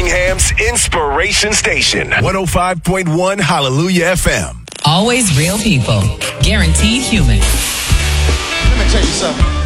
Birmingham's Inspiration Station. 105.1 Hallelujah FM. Always real people. Guaranteed human. Let me tell you something.